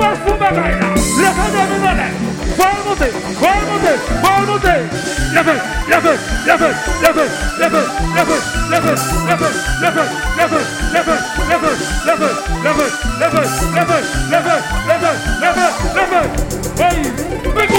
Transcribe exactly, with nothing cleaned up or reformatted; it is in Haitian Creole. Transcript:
fuma gaina. Levanta a mulher. Vai monter, vai monter, vai monter. Leva, leva, leva, leva, leva, leva, leva, leva, leva, leva, leva, leva, leva, leva, leva, leva, leva, leva, leva, leva. Vai,